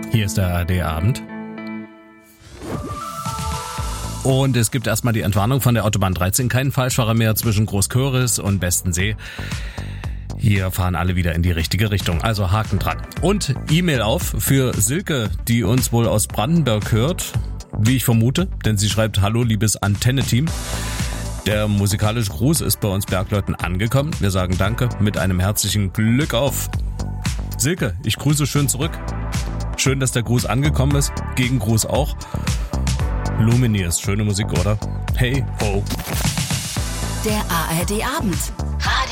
Hier ist der ARD-Abend. Und es gibt erstmal die Entwarnung von der Autobahn 13. Kein Falschfahrer mehr zwischen Großköris und Bestensee. Hier fahren alle wieder in die richtige Richtung. Also Haken dran. Und E-Mail auf für Silke, die uns wohl aus Brandenburg hört. Wie ich vermute, denn sie schreibt: Hallo, liebes Antenne-Team. Der musikalische Gruß ist bei uns Bergleuten angekommen. Wir sagen Danke mit einem herzlichen Glück auf. Silke, ich grüße schön zurück. Schön, dass der Gruß angekommen ist. Gegengruß auch. Lumini ist schöne Musik, oder? Hey, ho. Der ARD-Abend.